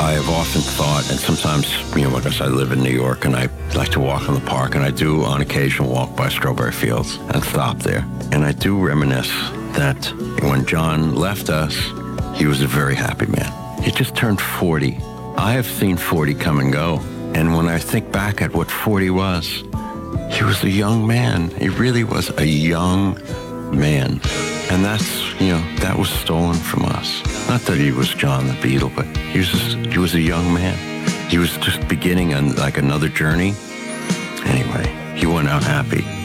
I have often thought, and sometimes, because I live in New York and I like to walk in the park, and I do on occasion walk by Strawberry Fields and stop there. And I do reminisce that when John left us, he was a very happy man. He just turned 40. I have seen 40 come and go. And when I think back at what 40 was, he was a young man. He really was a young man. And that's, that was stolen from us. Not that he was John the Beatle, but he was a young man. He was just beginning on like another journey. Anyway, he went out happy.